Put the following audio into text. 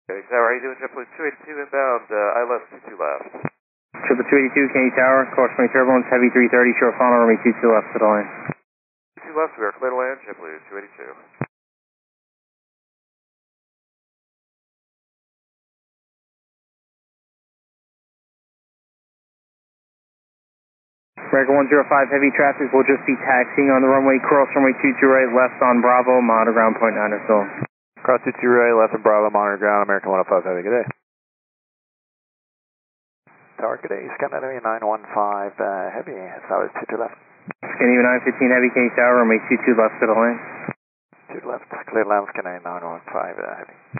Okay, Tower, how you doing? JetBlue 282 inbound, I left, 22 left. Triple 282, Kennedy Tower, cautionary turbulence, heavy 330, short final, runway 22 left to the line. 22 left, we are clear to land, JetBlue 282. American 105, heavy traffic will just be taxiing on the runway, cross runway 22 right, left on Bravo, monitor ground point 9 or so. Cross 22 right, left on Bravo, monitor ground, American 105, have a good day. Tower, good day, Scan Enemy 915, heavy, Tower 22 left. Scan even 915, heavy Kennedy Tower, runway 22 left to the line. 2 left, clear land, Scan 915, heavy.